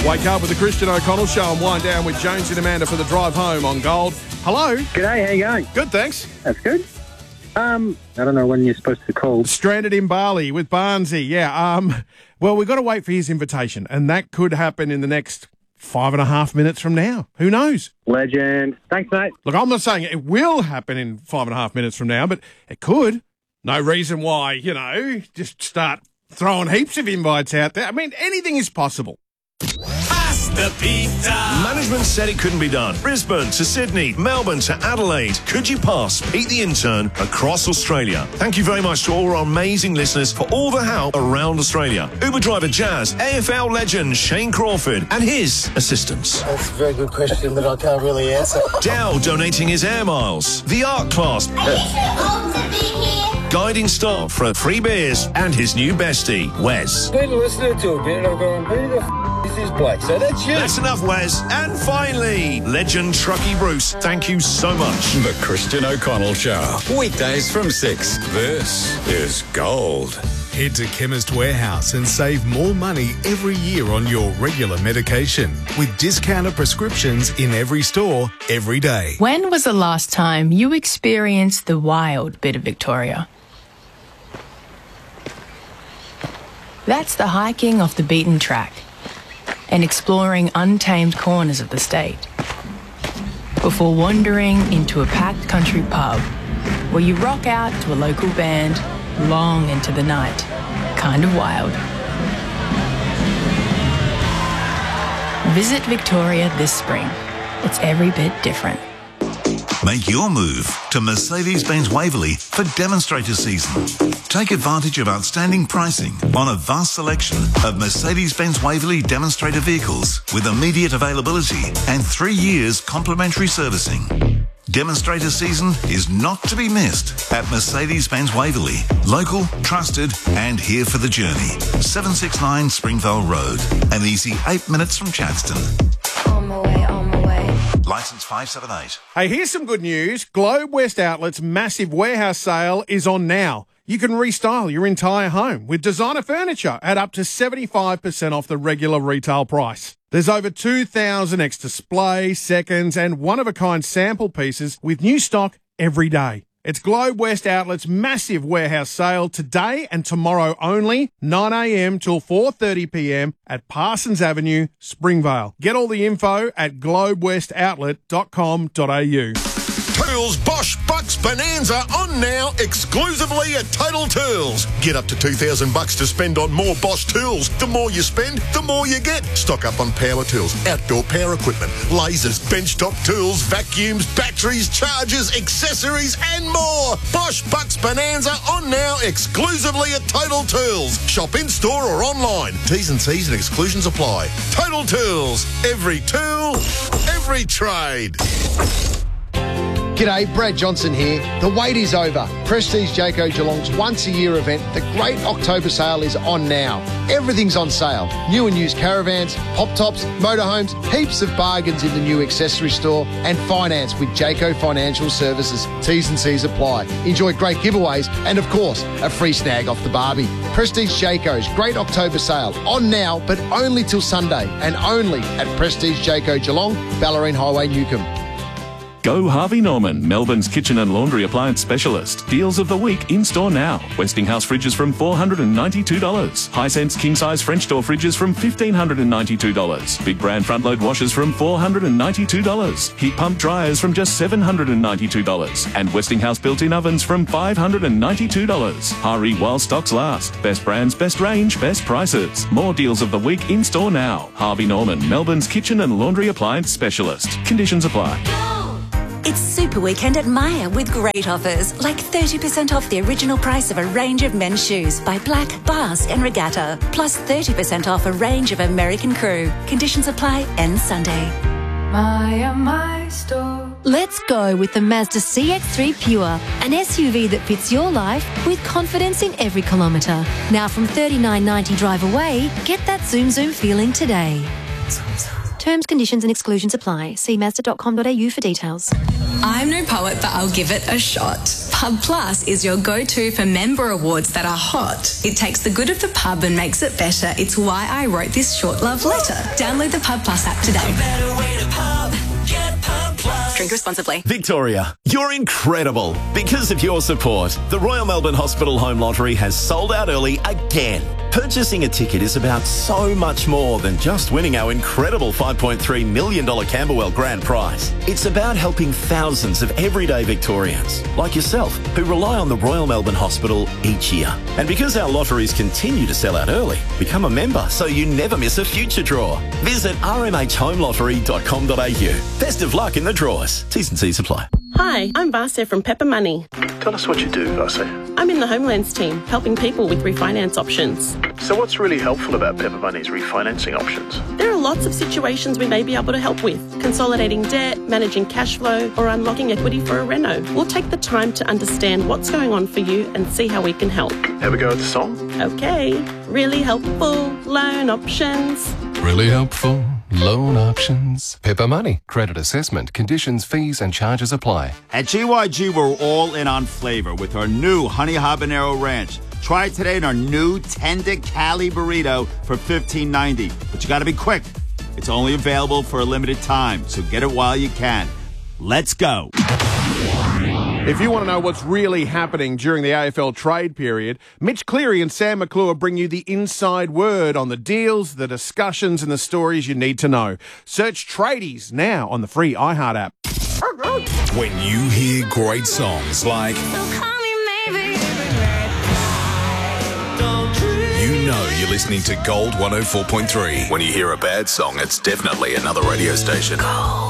Wake up with the Christian O'Connell Show and wind down with Jones and Amanda for the drive home on Gold. Hello. G'day, how you going? Good, thanks. That's good. I don't know when you're supposed to call. Stranded in Bali with Barnsey, yeah. Well, we've got to wait for his invitation, and that could happen in the next 5.5 minutes from now. Who knows? Legend. Thanks, mate. Look, I'm not saying it will happen in 5.5 minutes from now, but it could. No reason why, just start throwing heaps of invites out there. I mean, anything is possible. Pasta pizza. Management said it couldn't be done. Brisbane to Sydney, Melbourne to Adelaide. Could you pass Pete the Intern across Australia? Thank you very much to all our amazing listeners for all the help around Australia. Uber driver Jazz, AFL legend Shane Crawford and his assistants. That's a very good question that I can't really answer. Dow donating his air miles. The art class. Guiding staff for free beers and his new bestie, Wes. Been listening to a bit and I'm going, who the is this bloke? So that's you. That's enough, Wes. And finally, legend Truckee Bruce. Thank you so much. The Christian O'Connell Show. Weekdays from 6. This is Gold. Head to Chemist Warehouse and save more money every year on your regular medication with discounted prescriptions in every store, every day. When was the last time you experienced the wild bit of Victoria? That's the hiking off the beaten track and exploring untamed corners of the state before wandering into a packed country pub where you rock out to a local band long into the night. Kind of wild. Visit Victoria this spring. It's every bit different. Make your move to Mercedes-Benz Waverley for demonstrator season. Take advantage of outstanding pricing on a vast selection of Mercedes-Benz Waverley demonstrator vehicles with immediate availability and 3 years complimentary servicing. Demonstrator season is not to be missed at Mercedes-Benz Waverley. Local, trusted, and here for the journey. 769 Springvale Road. An easy 8 minutes from Chadstone. On my way. Licence 578. Hey, here's some good news. Globe West Outlet's massive warehouse sale is on now. You can restyle your entire home with designer furniture at up to 75% off the regular retail price. There's over 2,000 ex-display, seconds, and one-of-a-kind sample pieces with new stock every day. It's Globe West Outlet's massive warehouse sale today and tomorrow only, 9 a.m. till 4:30 p.m. at Parsons Avenue, Springvale. Get all the info at globewestoutlet.com.au. Tools Bosch Bucks Bonanza on now exclusively at Total Tools. Get up to $2,000 to spend on more Bosch tools. The more you spend, the more you get. Stock up on power tools, outdoor power equipment, lasers, benchtop tools, vacuums, batteries, chargers, accessories and more. Bosch Bucks Bonanza on now exclusively at Total Tools. Shop in store or online. T's and C's and exclusions apply. Total Tools. Every tool, every trade. G'day, Brad Johnson here. The wait is over. Prestige Jayco Geelong's once-a-year event, the Great October Sale, is on now. Everything's on sale. New and used caravans, pop-tops, motorhomes, heaps of bargains in the new accessory store, and finance with Jayco Financial Services. T's and C's apply. Enjoy great giveaways and, of course, a free snag off the Barbie. Prestige Jayco's Great October Sale, on now, but only till Sunday, and only at Prestige Jayco Geelong, Ballerine Highway, Newcombe. Go Harvey Norman, Melbourne's kitchen and laundry appliance specialist. Deals of the week in store now. Westinghouse fridges from $492. Hisense king-size French door fridges from $1,592. Big brand front-load washers from $492. Heat pump dryers from just $792. And Westinghouse built-in ovens from $592. Hurry while stocks last. Best brands, best range, best prices. More deals of the week in store now. Harvey Norman, Melbourne's kitchen and laundry appliance specialist. Conditions apply. It's Super Weekend at Myer with great offers, like 30% off the original price of a range of men's shoes by Black, Basque and Regatta, plus 30% off a range of American Crew. Conditions apply, ends Sunday. Myer, my store. Let's go with the Mazda CX-3 Pure, an SUV that fits your life with confidence in every kilometre. Now from $39.90 drive away, get that zoom feeling today. Terms, conditions and exclusions apply. See Mazda.com.au for details. I'm no poet, but I'll give it a shot. Pub Plus is your go-to for member awards that are hot. It takes the good of the pub and makes it better. It's why I wrote this short love letter. Download the Pub Plus app today. A better way to pub. Get Pub Plus. Drink responsibly. Victoria, you're incredible. Because of your support, the Royal Melbourne Hospital Home Lottery has sold out early again. Purchasing a ticket is about so much more than just winning our incredible $5.3 million Camberwell grand prize. It's about helping thousands of everyday Victorians, like yourself, who rely on the Royal Melbourne Hospital each year. And because our lotteries continue to sell out early, become a member so you never miss a future draw. Visit rmhhomelottery.com.au. Best of luck in the draws. T's and C's apply. Hi, I'm Varsa from Pepper Money. Tell us what you do, Varsa. I'm in the Homelands team, helping people with refinance options. So what's really helpful about Pepper Money's refinancing options? There are lots of situations we may be able to help with. Consolidating debt, managing cash flow, or unlocking equity for a reno. We'll take the time to understand what's going on for you and see how we can help. Have a go at the song? Okay. Really helpful loan options. Really helpful loan options. Pepper Money. Credit assessment. Conditions, fees and charges apply. At GYG, we're all in on flavor with our new Honey Habanero Ranch. Try it today in our new Tender Cali Burrito for $15.90. But you got to be quick. It's only available for a limited time, so get it while you can. Let's go. If you want to know what's really happening during the AFL trade period, Mitch Cleary and Sam McClure bring you the inside word on the deals, the discussions and the stories you need to know. Search Tradies now on the free iHeart app. When you hear great songs like you know you're listening to Gold 104.3. When you hear a bad song, it's definitely another radio station. Gold.